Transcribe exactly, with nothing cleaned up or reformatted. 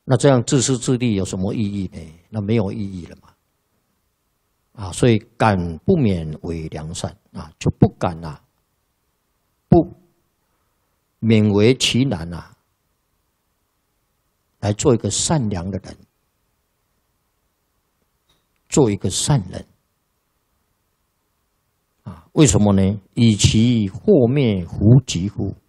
那这样自私自利有什么意义呢？那没有意义了嘛。啊，所以敢不勉为良善啊，就不敢啊，不勉为其难啊，来做一个善良的人，做一个善人。啊，为什么呢？以其祸灭乎及乎？